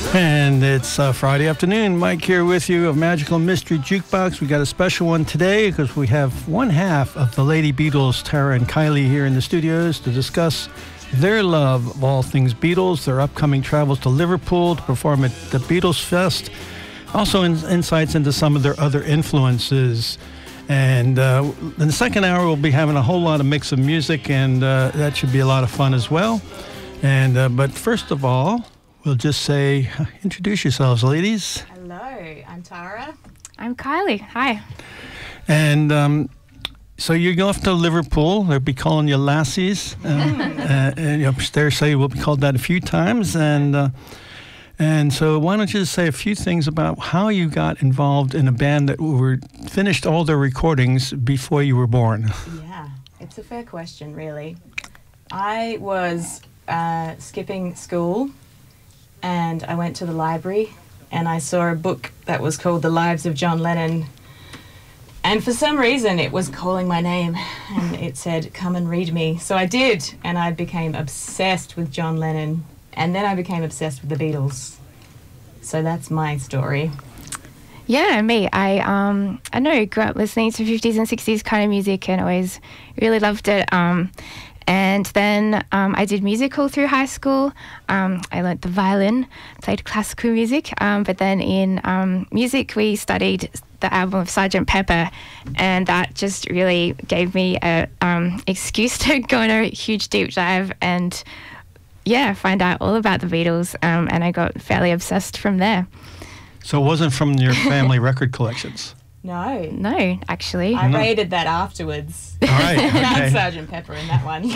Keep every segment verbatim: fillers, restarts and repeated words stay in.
And it's uh, Friday afternoon. Mike here with you of Magical Mystery Jukebox. We got a special one today because we have one half of the Lady Beatles, Tara and Kylie, here in the studios to discuss their love of all things Beatles, their upcoming travels to Liverpool to perform at the Beatles Fest, also in, insights into some of their other influences. And uh, in the second hour, we'll be having a whole lot of mix of music, and uh, that should be a lot of fun as well. And uh, but first of all, we'll just say, introduce yourselves, ladies. Hello, I'm Tara. I'm Kylie. Hi. And um, so you're off to Liverpool. They'll be calling you lassies. Uh, uh, and upstairs say we'll be called that a few times. And uh, and so why don't you just say a few things about how you got involved in a band that were finished all their recordings before you were born? Yeah, it's a fair question, really. I was uh, skipping school. And I went to the library and I saw a book that was called The Lives of John Lennon. And for some reason it was calling my name and it said, come and read me. So I did, and I became obsessed with John Lennon. And then I became obsessed with the Beatles. So that's my story. Yeah, me. I um I know grew up listening to fifties and sixties kind of music and always really loved it. Um And then um, I did music all through high school. Um, I learnt the violin, played classical music. Um, but then in um, music, we studied the album of Sergeant Pepper, and that just really gave me an um, excuse to go on a huge deep dive and, yeah, find out all about the Beatles. Um, and I got fairly obsessed from there. So it wasn't from your family record collections? No. No, actually. I No. raided that afterwards. All right. Found Okay. Sergeant Pepper in that one.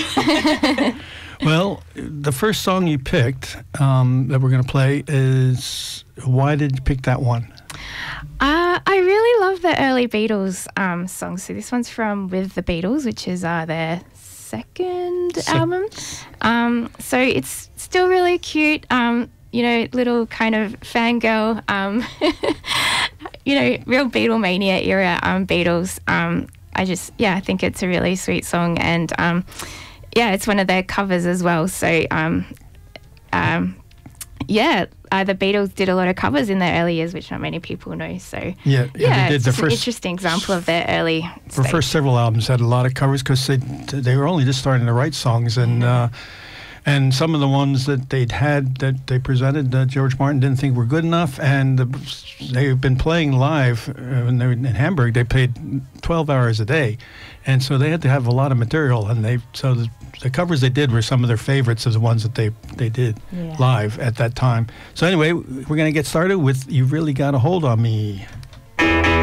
Well, the first song you picked um, that we're going to play is, why did you pick that one? Uh, I really love the early Beatles um, songs. So this one's from With the Beatles, which is uh, their second Sec- album. Um, so it's still really cute. Um, you know, little kind of fangirl, um, you know, real Beatlemania era um, Beatles. Um, I just, yeah, I think it's a really sweet song. And, um, yeah, it's one of their covers as well. So, um, um, yeah, uh, the Beatles did a lot of covers in their early years, which not many people know. So, Yeah, yeah, they did it's the just an first, interesting example of their early the stage. first several albums had a lot of covers because they they were only just starting to write songs, and uh, and some of the ones that they'd had that they presented, uh, George Martin didn't think were good enough, and the, they've been playing live uh, when they were in Hamburg. They played twelve hours a day, and so they had to have a lot of material, and they so the, the covers they did were some of their favorites of the ones that they they did Yeah. live at that time. So anyway, we're going to get started with "You Really Got a Hold on Me."